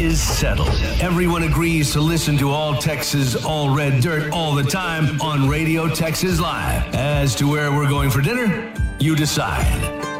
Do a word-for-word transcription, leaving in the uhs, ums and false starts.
is settled. Everyone agrees to listen to All Texas, All Red Dirt all the time on Radio Texas Live. As to where we're going for dinner, you decide.